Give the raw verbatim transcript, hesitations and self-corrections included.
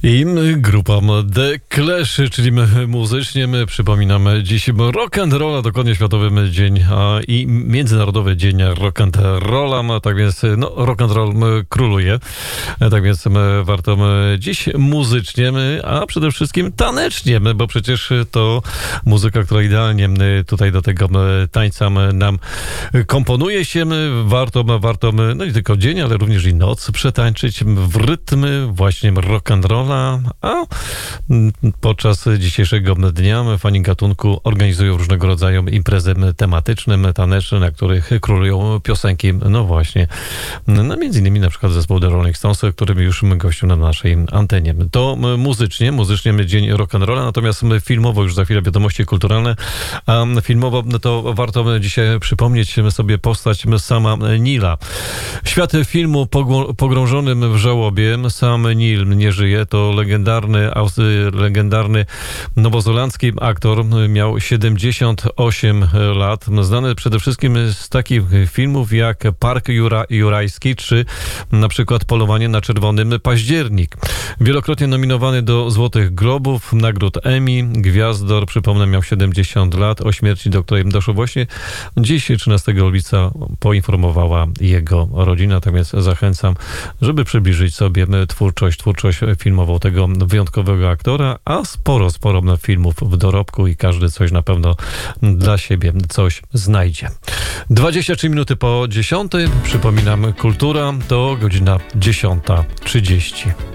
I grupa The Clash, czyli my muzycznie, my przypominamy dziś rock and rolla, dokładnie Światowy Dzień a, i Międzynarodowy Dzień Rock and Rolla, tak więc no, rock and roll króluje, tak więc my, warto my, dziś muzycznie, my, a przede wszystkim tanecznie, my, bo przecież to muzyka, która idealnie my, tutaj do tego my, tańca my, nam komponuje się, my, warto, my, warto my, no nie tylko dzień, ale również i noc przetańczyć w rytmy właśnie rock and rolla. A podczas dzisiejszego dnia fani gatunku organizują różnego rodzaju imprezy tematyczne, taneczne, na których królują piosenki, no właśnie, no między innymi na przykład zespół The Rolling Stones, którym już my gościu na naszej antenie. To muzycznie, muzycznie dzień rock and rolla, natomiast filmowo już za chwilę wiadomości kulturalne, a filmowo to warto dzisiaj przypomnieć sobie postać sama Neila. Świat filmu pogrążonym w żałobie, sam Neil nie żyje, to legendarny, legendarny nowozelandzki aktor, miał siedemdziesiąt osiem lat, znany przede wszystkim z takich filmów jak Park Jura, Jurajski, czy na przykład Polowanie na czerwonym październik. Wielokrotnie nominowany do Złotych Globów, nagród Emmy, Gwiazdor, przypomnę, miał siedemdziesiąt lat, o śmierci, do której doszło właśnie dziś, trzynastego lipca, poinformowała jego rodzina, tak więc zachęcam, żeby przybliżyć sobie twórczość, twórczość filmową tego wyjątkowego aktora, a sporo, sporo filmów w dorobku i każdy coś na pewno dla siebie coś znajdzie. dwadzieścia trzy minuty po dziesiątej, przypominam, kultura to godzina dziesiąta trzydzieści.